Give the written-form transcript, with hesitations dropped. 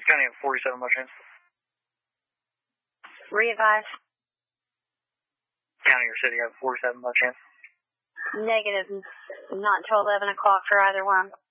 County at 47 by chance. Re-advise. County or city at 47 by chance. Negative. Not until 11 o'clock for either one.